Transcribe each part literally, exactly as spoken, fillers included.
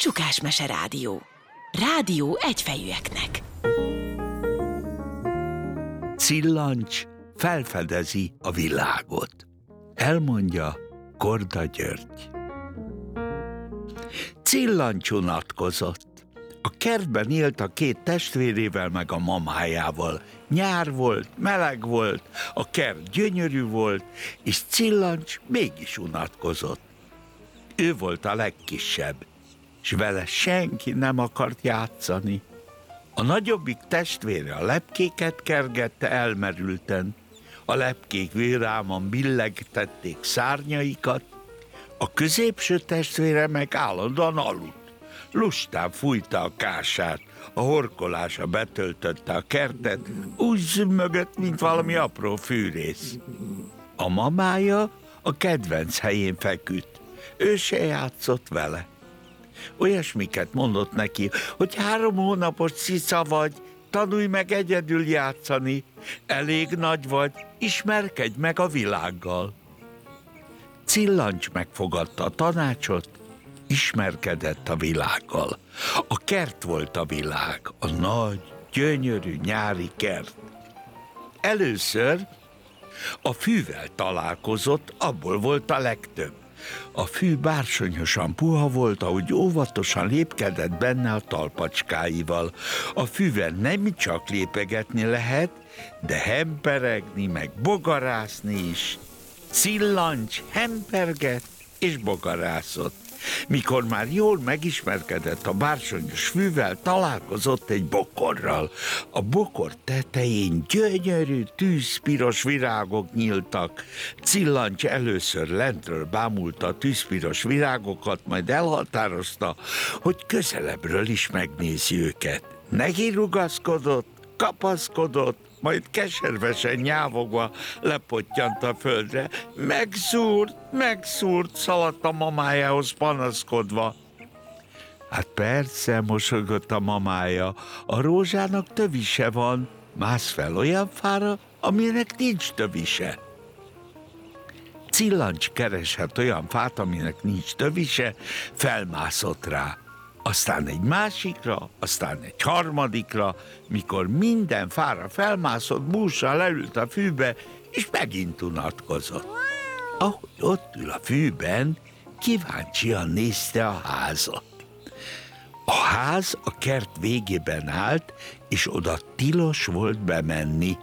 Anyukás Mese Rádió. Rádió egyfejűeknek. Cillancs felfedezi a világot. Elmondja Korda György. Cillancs unatkozott. A kertben élt a két testvérével meg a mamájával. Nyár volt, meleg volt, a kert gyönyörű volt, és Cillancs mégis unatkozott. Ő volt a legkisebb, és vele senki nem akart játszani. A nagyobbik testvére a lepkéket kergette elmerülten, a lepkék vérámon billegtették szárnyaikat, a középső testvére meg állandóan aludt. Lustán fújta a kását, a horkolása betöltötte a kertet, úgy zümmögött, mint valami apró fűrész. A mamája a kedvenc helyén feküdt, ő se játszott vele. Olyasmiket mondott neki, hogy három hónapos cica vagy, tanulj meg egyedül játszani, elég nagy vagy, ismerkedj meg a világgal. Cillancs megfogadta a tanácsot, ismerkedett a világgal. A kert volt a világ, a nagy, gyönyörű nyári kert. Először a fűvel találkozott, abból volt a legtöbb. A fű bársonyosan puha volt, ahogy óvatosan lépkedett benne a talpacskáival. A fűvel nem csak lépegetni lehet, de hemperegni, meg bogarászni is. Cillancs hempergett és bogarászott. Mikor már jól megismerkedett a bársonyos fűvel, találkozott egy bokorral. A bokor tetején gyönyörű, tűzpiros virágok nyíltak. Cillancs először lentről bámulta a tűzpiros virágokat, majd elhatározta, hogy közelebbről is megnézi őket. Neki rugaszkodott, kapaszkodott, majd keservesen nyávogva lepottyant a földre. Megszúrt, megszúrt, szaladt a mamájához panaszkodva. Hát persze, mosolygott a mamája, a rózsának tövise van, mász fel olyan fára, aminek nincs tövise. Cillancs keresett olyan fát, aminek nincs tövise, felmászott rá. Aztán egy másikra, aztán egy harmadikra, mikor minden fára felmászott, bússal leült a fűbe, és megint unatkozott. Ahogy ott ül a fűben, kíváncsian nézte a házat. A ház a kert végében állt, és oda tilos volt bemenni.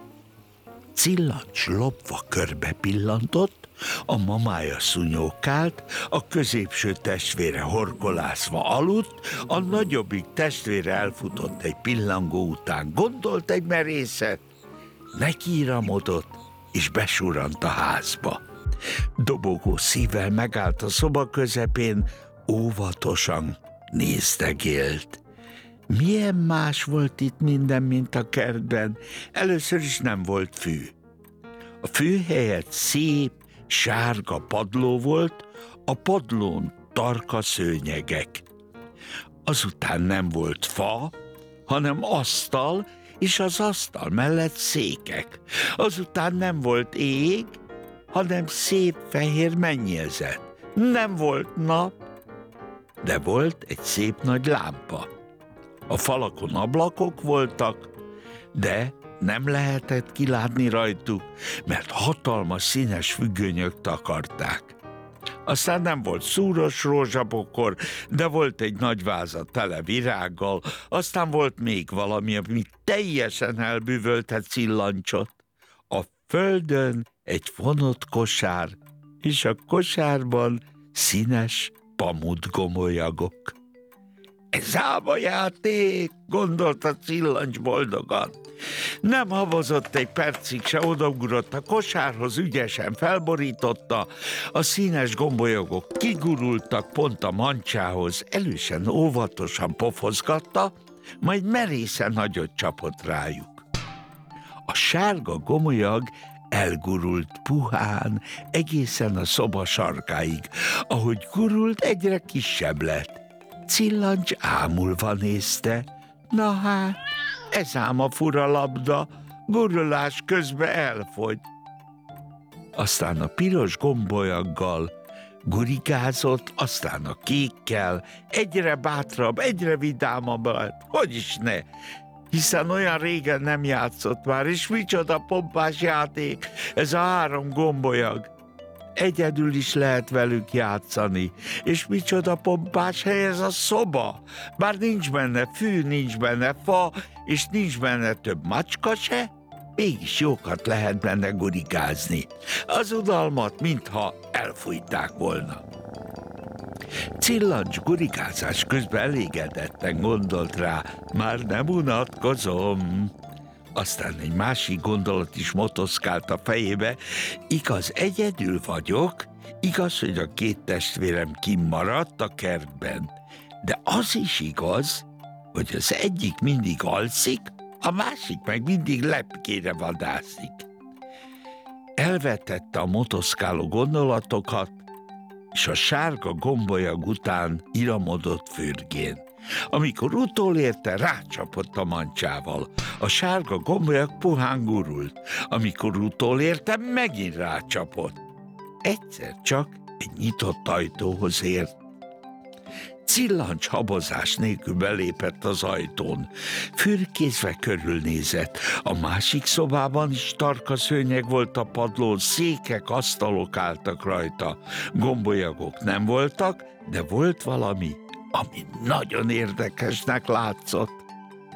Cillancs lopva körbe pillantott, a mamája szunyókált, a középső testvére horkolászva aludt, a nagyobbik testvére elfutott egy pillangó után, gondolt egy merészet, nekiiramodott, és besurrant a házba. Dobogó szívvel megállt a szoba közepén, óvatosan nézdegélt. Milyen más volt itt minden, mint a kertben. Először is nem volt fű. A fű helyett szép, sárga padló volt, a padlón tarka szőnyegek. Azután nem volt fa, hanem asztal, és az asztal mellett székek. Azután nem volt ég, hanem szép fehér mennyezet. Nem volt nap, de volt egy szép nagy lámpa. A falakon ablakok voltak, de nem lehetett kilátni rajtuk, mert hatalmas színes függönyök takarták. Aztán nem volt szúros rózsabokor, de volt egy nagy váza tele virággal, aztán volt még valami, ami teljesen elbűvölte Cillancsot. A földön egy fonott kosár, és a kosárban színes pamutgomolyagok. Ez álmajáték, gondolta Cillancs boldogan. Nem habozott egy percig se, odaugrott a kosárhoz, ügyesen felborította, a színes gombolyagok kigurultak pont a mancsához, elősen óvatosan pofozgatta, majd merészen nagyot csapott rájuk. A sárga gomolyag elgurult puhán, egészen a szoba sarkáig. Ahogy gurult, egyre kisebb lett. Cillancs ámulva nézte. Na hát, ez ám a fura labda, gurulás közben elfogy. Aztán a piros gombolyaggal Gurigázott, aztán a kékkel, egyre bátrabb, egyre vidámabb lett. Hogy is ne? Hiszen olyan régen nem játszott már, és micsoda pompás játék, ez a három gombolyag. Egyedül is lehet velük játszani, és micsoda pompás hely ez a szoba. Bár nincs benne fű, nincs benne fa, és nincs benne több macska se, mégis jókat lehet benne gurigázni. Az udalmat, mintha elfújták volna. Cillancs gurigázás közben elégedetten gondolt rá, már nem unatkozom. Aztán egy másik gondolat is motoszkált a fejébe, igaz, egyedül vagyok, igaz, hogy a két testvérem kimaradt a kertben, de az is igaz, hogy az egyik mindig alszik, a másik meg mindig lepkére vadászik. Elvetette a motoszkáló gondolatokat, és a sárga gombolyag után iramodott fürgén. Amikor utolérte, rácsapott a mancsával. A sárga gombolyag puhán gurult. Amikor utolérte, megint rácsapott. Egyszer csak egy nyitott ajtóhoz ért. Cillancs habozás nélkül belépett az ajtón. Fürkészve körülnézett. A másik szobában is tarka szőnyeg volt a padlón, székek, asztalok álltak rajta. Gombolyagok nem voltak, de volt valami, ami nagyon érdekesnek látszott.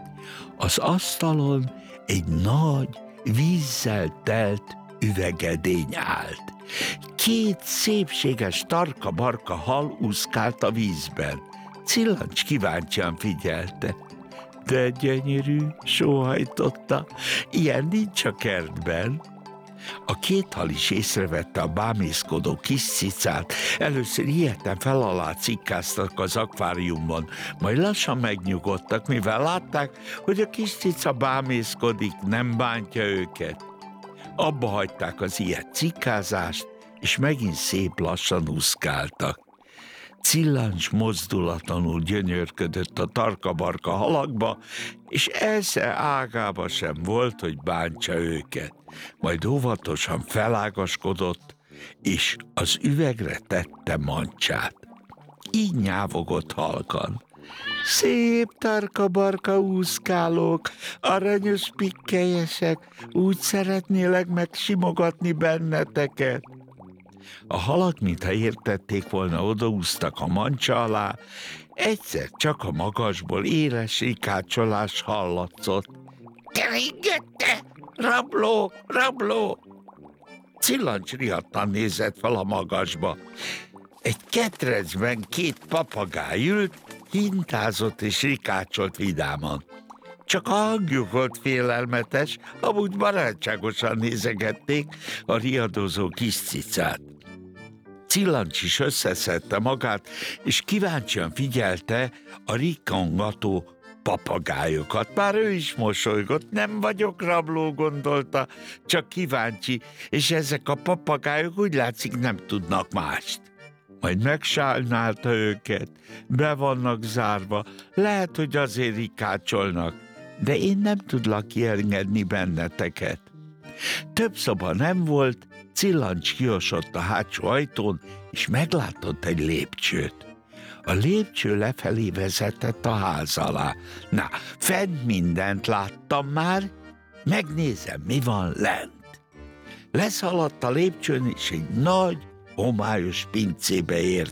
Az asztalon egy nagy, vízzel telt üvegedény állt. Két szépséges tarka-barka hal úszkált a vízben. Cillancs kíváncsian figyelte. De gyönyörű, sóhajtotta, ilyen nincs a kertben. A két hal is észrevette a bámészkodó kis cicát. Először ilyeten fel alá cikkáztak az akváriumban, majd lassan megnyugodtak, mivel látták, hogy a kis cica bámészkodik, nem bántja őket. Abba hagyták az ilyet cikkázást, és megint szép lassan úszkáltak. Cillancs mozdulatlanul gyönyörködött a tarka-barka halakba, és esze ágába sem volt, hogy bántsa őket. Majd óvatosan felágaskodott, és az üvegre tette mancsát. Így nyávogott halkan. Szép tarka-barka úszkálók, aranyos pikkelyesek, úgy szeretnélek megsimogatni benneteket. A halak, mintha értették volna, odaúztak a mancsa alá, egyszer csak a magasból éles rikácsolás hallatszott. Keringette! Rabló! Rabló! Cillancs riadtan nézett fel a magasba. Egy ketrecben két papagáj ült, hintázott és rikácsolt vidáman. Csak a hangjuk volt félelmetes, amúgy barátságosan nézegették a riadozó kis cicát. Cillancs is összeszedte magát, és kíváncsian figyelte a rikangató papagájokat. Már ő is mosolygott, nem vagyok rabló, gondolta, csak kíváncsi, és ezek a papagájok úgy látszik nem tudnak mást. Majd megsálnálta őket, be vannak zárva, lehet, hogy azért rikácsolnak, de én nem tudlak kiengedni benneteket. Több szoba nem volt, Cillancs kiosott a hátsó ajtón, és meglátott egy lépcsőt. A lépcső lefelé vezetett a ház alá. Na, fent mindent láttam már, megnézem, mi van lent. Leszaladt a lépcsőn, és egy nagy, homályos pincébe ért.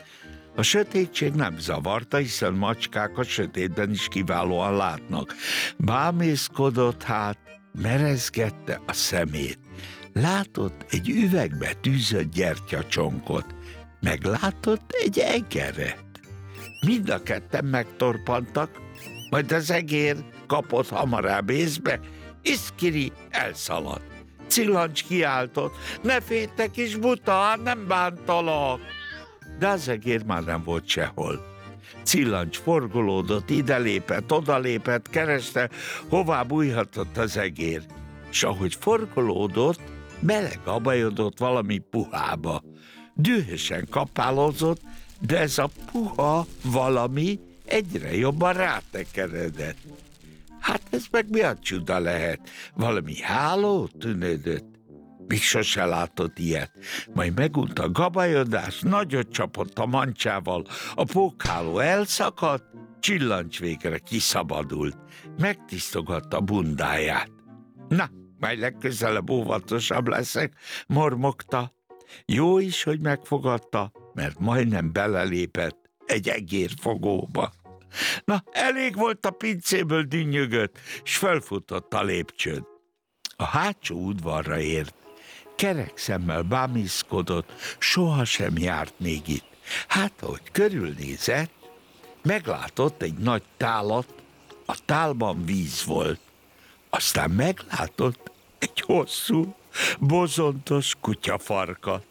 A sötétség nem zavarta, hiszen macskák a sötétben is kiválóan látnak. Bámészkodott hát, merezgette a szemét. Látott egy üvegbe tűzött gyertyacsonkot, meglátott egy egeret. Mind a ketten megtorpantak, majd az egér kapott hamarabb észbe, iszkiri elszaladt. Cillancs kiáltott, ne féltek is, buta, nem bántalak. De az egér már nem volt sehol. Cillancs forgolódott, ide lépett, oda lépett, kereste, hová bújhatott az egér. És ahogy forgolódott, belegabajodott valami puhába. Dühösen kapálozott, de ez a puha valami egyre jobban rátekeredett. Hát ez meg mi a csuda lehet? Valami háló tűnődött? még sose látott ilyet. Majd megunt a gabajodás, nagyot csapott a mancsával, a pókháló elszakadt, Csillancs végre kiszabadult, megtisztogatta bundáját. Na, majd legközelebb óvatosabb leszek, mormogta. Jó is, hogy megfogadta, mert majdnem belelépett egy egérfogóba. Na, elég volt a pincéből, dünnyögött, s felfutott a lépcsőn. A hátsó udvarra ért, kerek szemmel bámészkodott, sohasem járt még itt. Hát, ahogy körülnézett, meglátott egy nagy tálat, a tálban víz volt. Aztán meglátott egy hosszú, bozontos kutyafarkat.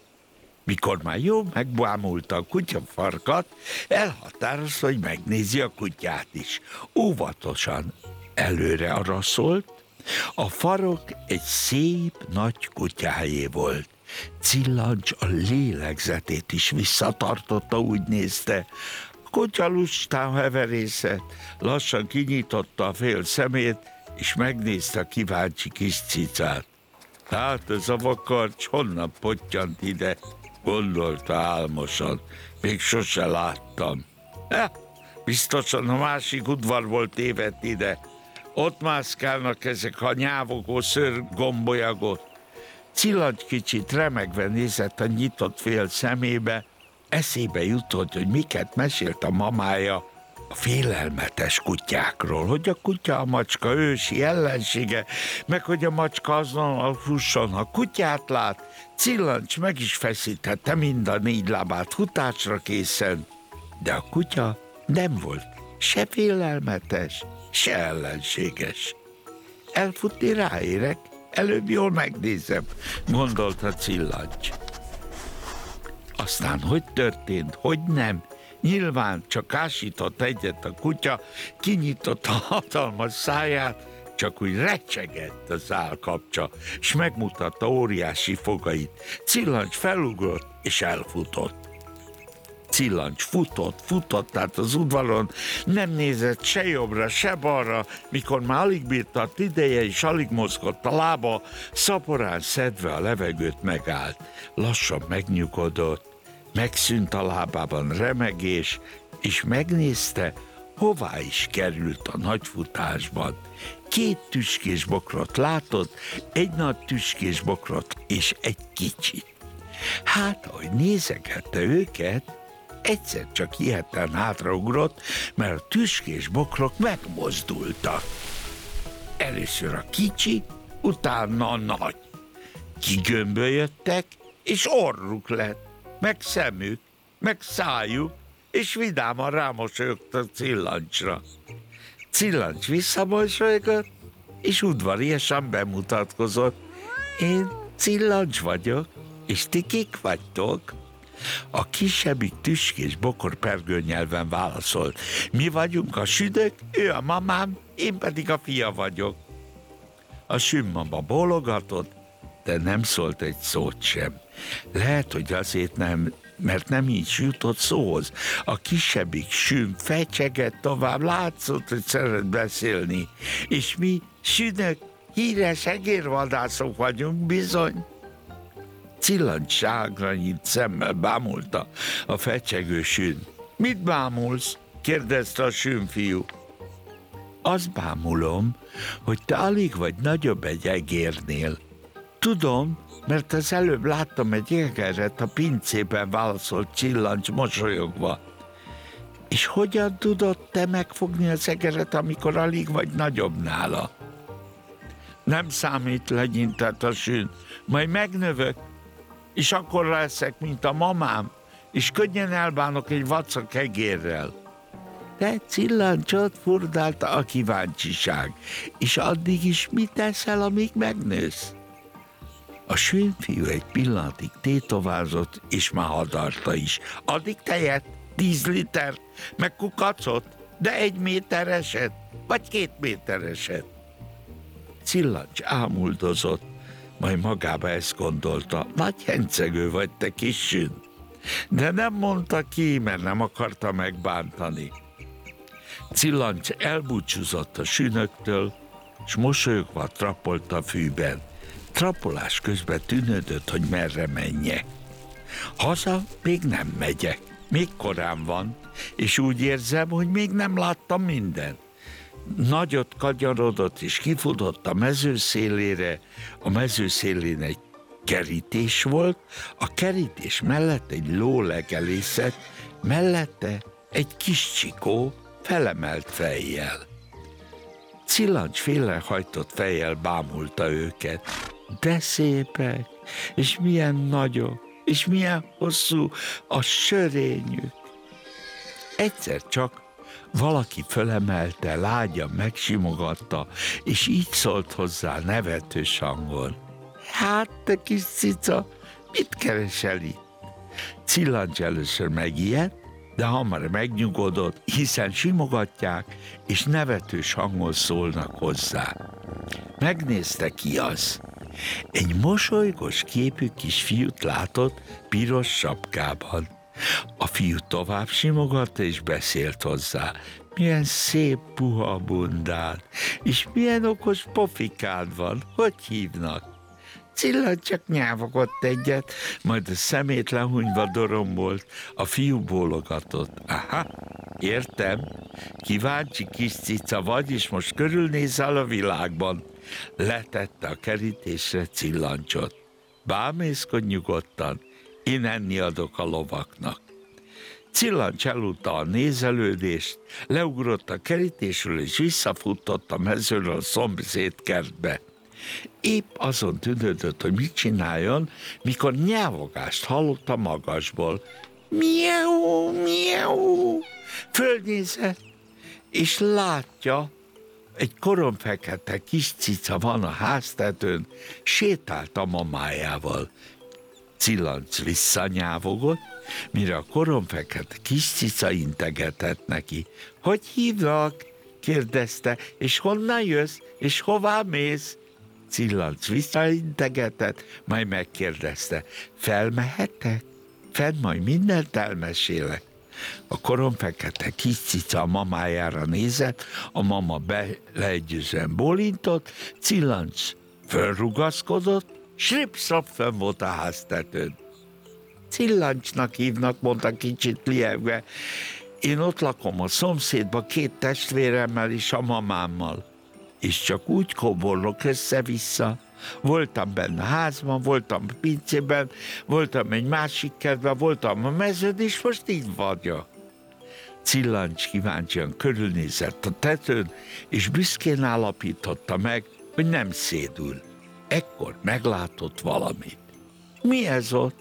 Mikor már jó megbámulta a kutyafarkat, elhatározta, hogy megnézi a kutyát is. Óvatosan előre araszolt, a farok egy szép nagy kutyájé volt. Csillancs a lélegzetét is visszatartotta, úgy nézte. A kutya lustán heverészett, lassan kinyitotta a fél szemét, és megnézte a kíváncsi kis cicát. Hát ez a vakarcs honnan pottyant ide, gondolta álmosan. Még sose láttam. Eh, biztosan a másik udvarból tévedt ide. Ott mászkálnak ezek a nyávogó szőrgombolyagot. Csillancs kicsit remegve nézett a nyitott fél szemébe, eszébe jutott, hogy miket mesélt a mamája a félelmetes kutyákról, hogy a kutya a macska ősi ellensége, meg hogy a macska azonnal fusson, ha kutyát lát. Csillancs meg is feszítette mind a négy lábát futásra készen, de a kutya nem volt se félelmetes, se ellenséges. Elfutni ráérek, előbb jól megnézem, gondolta Csillancs. Aztán hogy történt, hogy nem? Nyilván csak ásított egyet a kutya, kinyitotta a hatalmas száját, csak úgy recsegett az állkapcsa, s megmutatta óriási fogait. Csillancs felugrott, és elfutott. Csillancs futott, futott át az udvaron, nem nézett se jobbra, se balra, mikor már alig bírta a ideje, és alig mozgott a lába, szaporán szedve a levegőt megállt. Lassan megnyugodott, megszűnt a lábában remegés, és megnézte, hová is került a nagy futásban. Két tüskés bokrot látott, egy nagy tüskés bokrot és egy kicsit. Hát, ahogy nézegette őket, egyszer csak hihetten hátraugrott, mert a tüskés bokrok megmozdultak. Először a kicsi, utána a nagy. Kigömbölyödtek, és orruk lett, meg szemük, meg szájuk, és vidáman rámosolyogtak Csillancsra. Csillancs visszamosolygott, és udvariasan bemutatkozott. Én Csillancs vagyok, és ti kik vagytok? A kisebbik tüskés bokor pergőnyelven válaszolt. Mi vagyunk a südök, ő a mamám, én pedig a fia vagyok. A sümmama bólogatott, de nem szólt egy szót sem. Lehet, hogy azért nem, mert nem így jutott szóhoz. A kisebbik süm fecsegett tovább, látszott, hogy szeret beszélni. És mi, südök, híres egérvadászok vagyunk, bizony. Csillancs ságra nyílt szemmel bámulta a fecsegő sün. Mit bámulsz? Kérdezte a sünfiú. Azt bámulom, hogy te alig vagy nagyobb egy egérnél. Tudom, mert az előbb láttam egy egeret a pincében, válaszolt Csillancs mosolyogva. És hogyan tudod te megfogni az egeret, amikor alig vagy nagyobb nála? Nem számít, legyintett a sün, majd megnövök, és akkor leszek, mint a mamám, és könnyen elbánok egy vacak egérrel. De Csillancsot furdálta a kíváncsiság, és addig is mit teszel, amíg megnősz? A sünfiú egy pillanatig tétovázott, és már hadarta is. Addig tejet, tíz liter, meg kukacot, de egy métereset, vagy két métereset. Csillancs ámuldozott, majd magába ezt gondolta. Nagy hencegő vagy te, kis sün. De nem mondta ki, mert nem akarta megbántani. Csillancs elbúcsúzott a sünöktől, s mosolyogva trappolt a fűben. Trapolás közben tűnődött, hogy merre menjek. Haza még nem megyek, még korán van, és úgy érzem, hogy még nem láttam mindent. Nagyot kanyarodott és kifutott a mező szélére, a mező szélén egy kerítés volt, a kerítés mellett egy ló legelészett, mellette egy kis csikó felemelt fejjel. Cillancs félrehajtott fejjel bámulta őket. De szépek, és milyen nagyok, és milyen hosszú a sörényük. Egyszer csak valaki fölemelte, lágyan megsimogatta, és így szólt hozzá nevetős hangon. Hát, te kis cica, mit keresel itt? Cillancs először megijedt, de hamar megnyugodott, hiszen simogatják, és nevetős hangon szólnak hozzá. Megnézte, ki az. Egy mosolygos képű kis fiút látott piros sapkában. A fiú tovább simogatta, és beszélt hozzá. Milyen szép puha bundád, és milyen okos pofikád van, hogy hívnak? Cillancs csak nyávogott egyet, majd a szemét lehunyva dorombolt, a fiú bólogatott. Aha, értem, kíváncsi kis cica vagy, és most körülnézel a világban. Letette a kerítésre Cillancsot. Bámészkodj nyugodtan, én enni adok a lovaknak. Cillancs eludta a nézelődést, leugrott a kerítésről, és visszafutott a mezőről a szomszéd kertbe. Épp azon tűnődött, hogy mit csináljon, mikor nyávogást hallott a magasból. Miau, miau! Fölnézett, és látja, egy koromfekete kis cica van a háztetőn, sétált a mamájával. Cillancs visszanyávogott, mire a koromfekete kis cica integetett neki. Hogy hívnak? Kérdezte, és honnan jössz, és hová mész? Cillancs visszaintegetett, majd megkérdezte, felmehetek? Fenn majd mindent elmesélek. A koromfekete kis cica a mamájára nézett, a mama beleegyezően bólintott, Cillancs fölrugaszkodott, srip-szrap fönn volt a háztetőn. Cillancsnak hívnak, mondta kicsit liegve. Én ott lakom a szomszédba két testvéremmel és a mamámmal. És csak úgy koborlok össze-vissza. Voltam benne a házban, voltam a pincében, voltam egy másik kertben, voltam a mezőn, és most így vagyok. Cillancs kíváncsian körülnézett a tetőn, és büszkén állapította meg, hogy nem szédül. Ekkor meglátott valamit. Mi ez ott?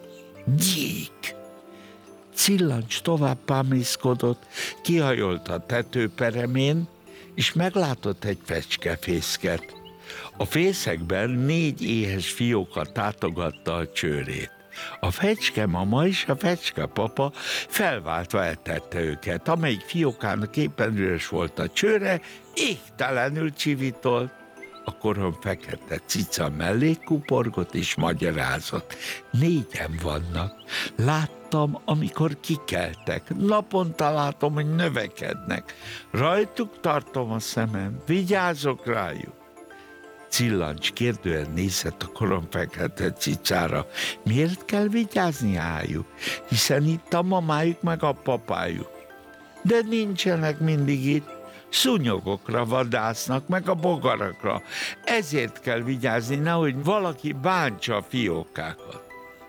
Gyík! Cillancs tovább pámészkodott, kihajolt a tetőperemén, és meglátott egy fecskefészket. A fészekben négy éhes fióka tátogatta a csőrét. A fecske mama és a fecske papa felváltva eltette őket. Amelyik fiókának éppen üres volt a csőre, égtelenül csivitolt. A koromfekete cica mellé kuporgott és magyarázott. Négyen vannak. Láttam, amikor kikeltek. Naponta látom, hogy növekednek. Rajtuk tartom a szemem. Vigyázok rájuk. Cillancs kérdően nézett a koromfekete cicára. Miért kell vigyázni rájuk? Hiszen itt a mamájuk meg a papájuk. De nincsenek mindig itt. Szúnyogokra vadásznak, meg a bogarakra. Ezért kell vigyázni, nehogy valaki bántsa a fiókákat.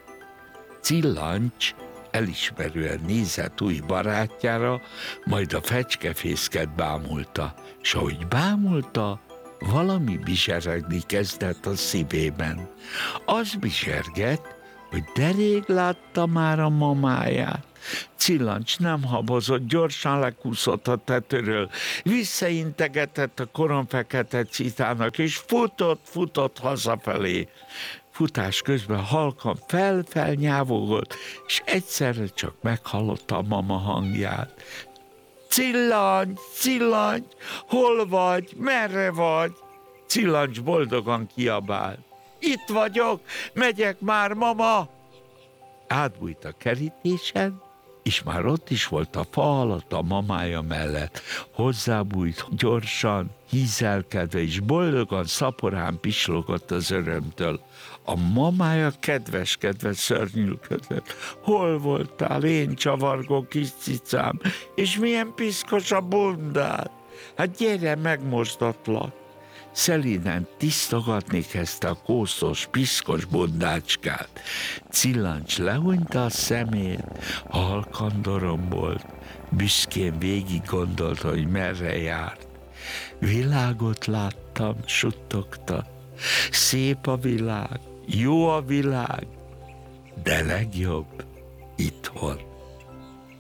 Cillancs elismerően nézett új barátjára, majd a fecskefészket bámulta, s ahogy bámulta, valami bizseregni kezdett a szívében. Az bizsergett, hogy de rég látta már a mamáját. Cillancs nem habozott, gyorsan lekúszott a tetőről, visszaintegetett a koromfekete cicának, és futott, futott hazafelé. Futás közben halkan fel-fel nyávogott, és egyszerre csak meghallotta a mama hangját. Cillancs, Cillancs, hol vagy, merre vagy? Cillancs boldogan kiabált. Itt vagyok, megyek már, mama! Átbújt a kerítésen, és már ott is volt a fa alatt a mamája mellett. Hozzábújt gyorsan, hízelkedve, és boldogan, szaporán pislogott az örömtől. A mamája kedves-kedves szörnyűködött. Hol voltál, én csavargó kis cicám, és milyen piszkos a bundád? Hát gyere, megmosdatlak. Szelíden tisztogatni kezdte a kószos, piszkos bundácskát. Cillancs lehúnyta a szemét, halkan dorombolt, büszkén végig gondolta, hogy merre járt. Világot láttam, suttogta. Szép a világ, jó a világ, de legjobb itthon.